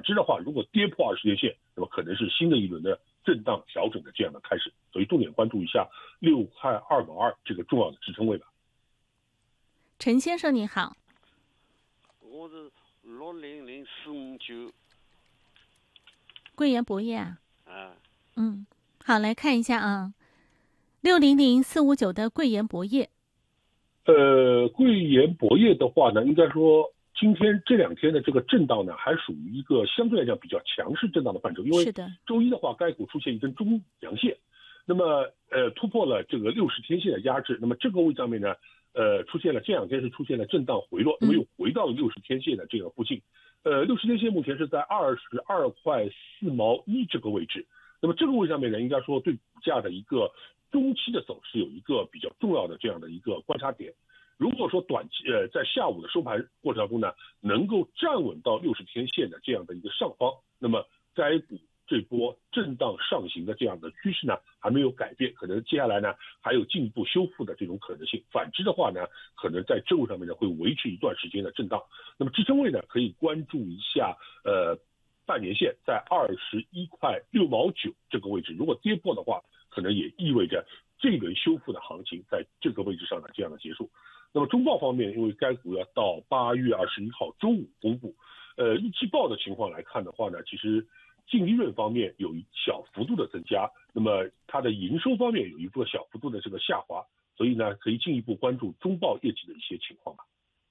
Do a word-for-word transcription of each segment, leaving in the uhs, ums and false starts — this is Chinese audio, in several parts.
反之的话，如果跌破二十天线，那么可能是新的一轮的震荡调整的这样的开始。所以重点关注一下六块二毛二这个重要的支撑位吧。 陈先生你好。 我是六零零四五九。 贵研博业啊。 啊。 嗯，好，来看一下啊，六零零四五九的贵研博业。 呃，贵研博业的话呢，应该说今天这两天的这个震荡呢，还属于一个相对来讲比较强势震荡的范畴。因为周一的话，该股出现一根中阳线，那么呃突破了这个六十天线的压制，那么这个位置上面呢，呃出现了这两天是出现了震荡回落，那么又回到了六十天线的这个附近。呃，六十天线目前是在二十二块四毛一这个位置，那么这个位置上面呢，应该说对股价的一个中期的走势有一个比较重要的这样的一个观察点。如果说短期呃在下午的收盘过程当中呢，能够站稳到六十天线的这样的一个上方，那么该股这波震荡上行的这样的趋势呢还没有改变，可能接下来呢还有进一步修复的这种可能性。反之的话呢，可能在周上面呢会维持一段时间的震荡。那么支撑位呢可以关注一下呃半年线在二十一块六毛九这个位置，如果跌破的话，可能也意味着这一轮修复的行情在这个位置上的这样的结束。那么中报方面，因为该股要到八月二十一号周五公布，呃，一季报的情况来看的话呢，其实净利润方面有一小幅度的增加，那么它的营收方面有一个小幅度的这个下滑，所以呢，可以进一步关注中报业绩的一些情况吧。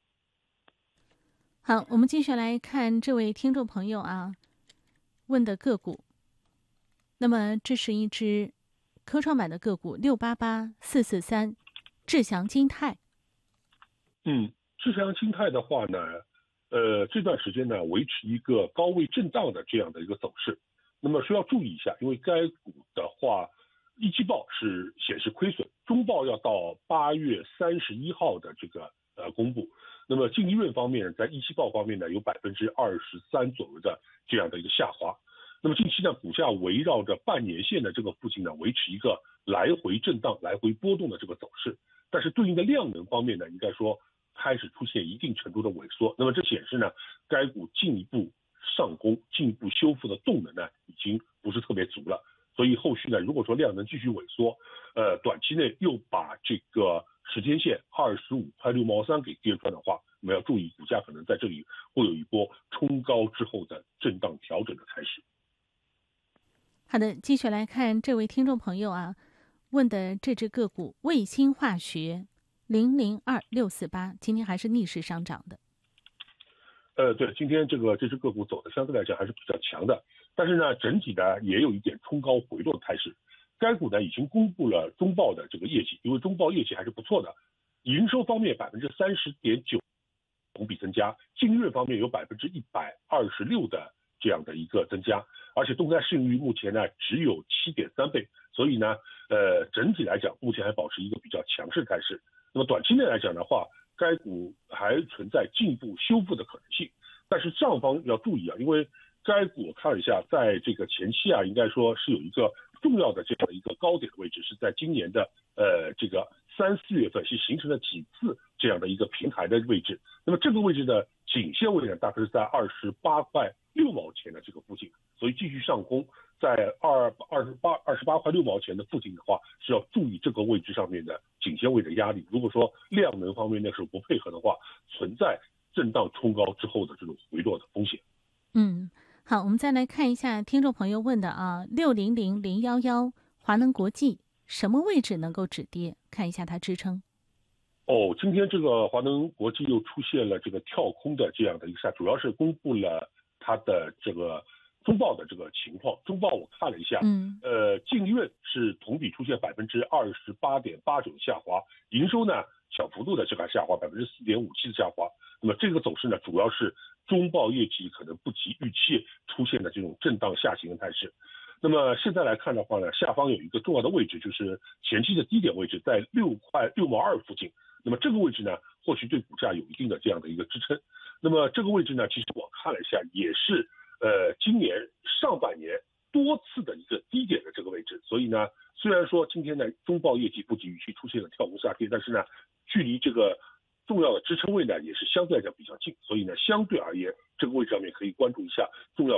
好，我们继续来看这位听众朋友啊问的个股。那么这是一只科创板的个股六八八四四三智祥金泰。 嗯，智祥金泰的话呢，呃，这段时间呢维持一个高位震荡的这样的一个走势。那么需要注意一下，因为该股的话，一季报是显示亏损，中报要到八月三十一号的这个呃公布。那么净利润方面，在一季报方面呢有百分之二十三左右的这样的一个下滑。那么近期呢，股价围绕着半年线的这个附近呢，维持一个来回震荡、来回波动的这个走势。但是对应的量能方面呢，应该说开始出现一定程度的萎缩。那么这显示呢，该股进一步上攻、进一步修复的动能呢，已经不是特别足了。所以后续呢，如果说量能继续萎缩，呃，短期内又把这个十天线二十五块六毛三给跌穿的话，我们要注意股价可能在这里会有一波冲高之后的震荡调整的开始。 好的，继续来看这位听众朋友啊问的这只个股卫星化学零零二六四八，今天还是逆势上涨的。 呃，对，今天这个这只个股走的相对来讲还是比较强的，但是呢，整体呢也有一点冲高回落的态势。该股呢已经公布了中报的这个业绩，因为中报业绩还是不错的，营收方面百分之三十点九同比增加，净利润方面有百分之一百二十六的这样的一个增加，而且动态市盈率目前呢只有七点三倍，所以呢，呃，整体来讲目前还保持一个比较强势态势。那么短期内来讲的话，该股还存在进一步修复的可能性，但是上方要注意啊，因为该股我看了一下，在这个前期啊，应该说是有一个重要的这样的一个高点的位置，是在今年的呃这个三四月份是形成了几次这样的一个平台的位置。那么这个位置的颈线位呢，大概是在二十八块六毛钱的这个附近，所以继续上攻，在二二十八二十八块六毛钱的附近的话，是要注意这个位置上面的颈线位的压力。如果说量能方面那时候不配合的话，存在震荡冲高之后的这种回落的风险。 嗯，好，我们再来看一下听众朋友问的啊，六零零零幺幺华能国际什么位置能够止跌？看一下它支撑。 哦，今天这个华能国际又出现了这个跳空的这样的一个下，主要是公布了它的这个中报的这个情况。中报我看了一下， 嗯， 呃，净利润是同比出现百分之二十八点八九的下滑，营收呢小幅度的这个下滑，百分之四点五七的下滑。那么这个走势呢，主要是中报业绩可能不及预期出现的这种震荡下行的态势。那么现在来看的话呢，下方有一个重要的位置，就是前期的低点位置在六块六毛二附近。那么这个位置呢，或许对股价有一定的这样的一个支撑。那么这个位置呢，其实我看了一下，也是呃今年上半年多次的一个低点的这个位置。所以呢，虽然说今天呢中报业绩不及预期出现了跳空下跌，但是呢，距离这个重要的支撑位呢也是相对来讲比较近。所以呢，相对而言，这个位置上面可以关注一下重要